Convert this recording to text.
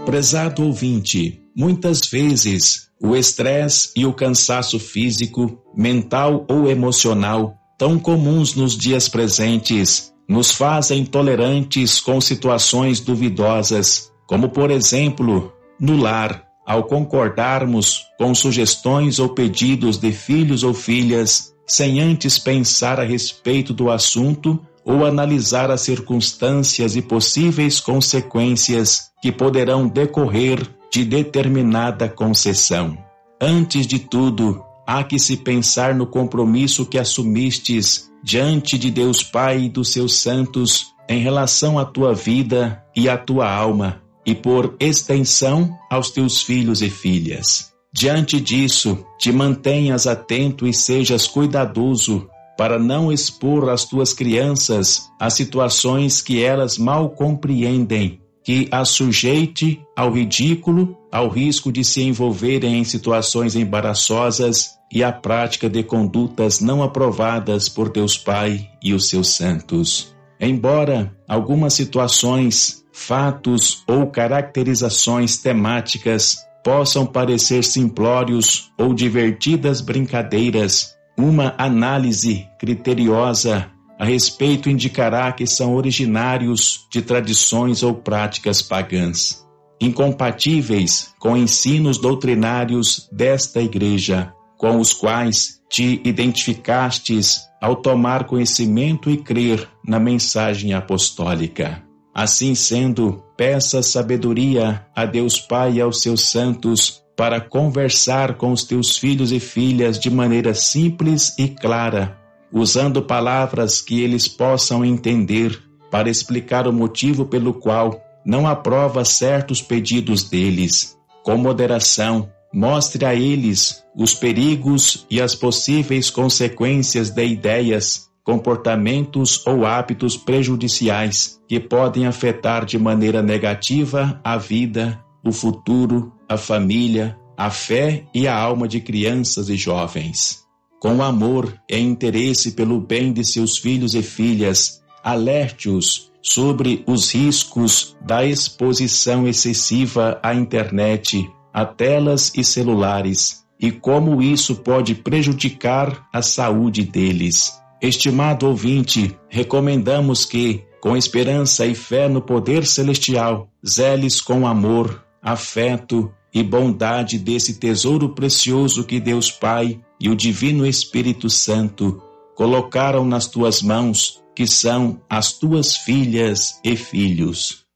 Prezado ouvinte, muitas vezes o estresse e o cansaço físico, mental ou emocional, tão comuns nos dias presentes, nos fazem tolerantes com situações duvidosas, como por exemplo, no lar, ao concordarmos com sugestões ou pedidos de filhos ou filhas, sem antes pensar a respeito do assunto ou analisar as circunstâncias e possíveis consequências que poderão decorrer de determinada concessão. Antes de tudo, há que se pensar no compromisso que assumistes diante de Deus Pai e dos seus santos em relação à tua vida e à tua alma, e por extensão aos teus filhos e filhas. Diante disso, te mantenhas atento e sejas cuidadoso para não expor as tuas crianças a situações que elas mal compreendem, que as sujeite ao ridículo, ao risco de se envolverem em situações embaraçosas e à prática de condutas não aprovadas por Deus Pai e os seus santos. Embora algumas situações, fatos ou caracterizações temáticas possam parecer simplórios ou divertidas brincadeiras, uma análise criteriosa a respeito indicará que são originários de tradições ou práticas pagãs, incompatíveis com ensinos doutrinários desta igreja, com os quais te identificastes ao tomar conhecimento e crer na mensagem apostólica. Assim sendo, peça sabedoria a Deus Pai e aos seus santos para conversar com os teus filhos e filhas de maneira simples e clara, usando palavras que eles possam entender, para explicar o motivo pelo qual não aprova certos pedidos deles. Com moderação, mostre a eles os perigos e as possíveis consequências de ideias, comportamentos ou hábitos prejudiciais que podem afetar de maneira negativa a vida, o futuro, a família, a fé e a alma de crianças e jovens. Com amor e interesse pelo bem de seus filhos e filhas, alerte-os sobre os riscos da exposição excessiva à internet, a telas e celulares, e como isso pode prejudicar a saúde deles. Estimado ouvinte, recomendamos que, com esperança e fé no poder celestial, zeles com amor, afeto e bondade desse tesouro precioso que Deus Pai e o Divino Espírito Santo colocaram nas tuas mãos, que são as tuas filhas e filhos.